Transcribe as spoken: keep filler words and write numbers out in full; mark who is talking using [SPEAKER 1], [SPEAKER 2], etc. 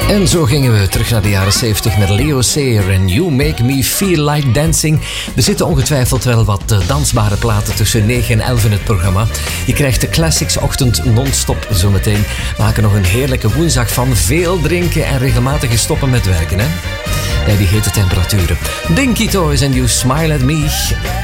[SPEAKER 1] En zo gingen we terug naar de jaren zeventig met Leo Sayer en You Make Me Feel Like Dancing. Er zitten ongetwijfeld wel wat dansbare platen tussen negen en elf in het programma. Je krijgt de Classics ochtend non-stop zometeen. We maken nog een heerlijke woensdag van veel drinken en regelmatig stoppen met werken, hè? Bij die hete temperaturen. Dinky Toys and You Smile at Me.